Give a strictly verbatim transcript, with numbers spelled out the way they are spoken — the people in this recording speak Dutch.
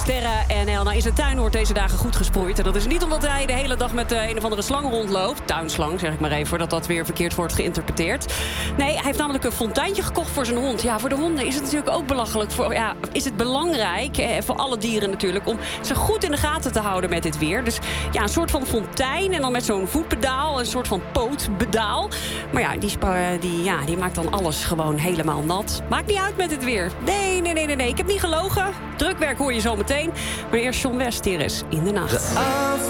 Sterra en Elna. In zijn tuin wordt deze dagen goed gesproeid. En dat is niet omdat hij de hele dag met uh, een of andere slang rondloopt. Tuinslang, zeg ik maar even, voordat dat weer verkeerd wordt geïnterpreteerd. Nee, hij heeft namelijk een fonteintje gekocht voor zijn hond. Ja, voor de honden is het natuurlijk ook belachelijk. Voor, ja, is het belangrijk, eh, voor alle dieren natuurlijk, om ze goed in de gaten te houden met dit weer. Dus ja, een soort van fontein en dan met zo'n voetpedaal, een soort van pootpedaal. Maar ja, die, spa, die, ja, die maakt dan alles gewoon helemaal nat. Maakt niet uit met het weer. Nee, nee, nee, nee, nee. Ik heb niet gelogen. Drukwerk hoor je zo meteen. Maar eerst John West hier is In de Nacht.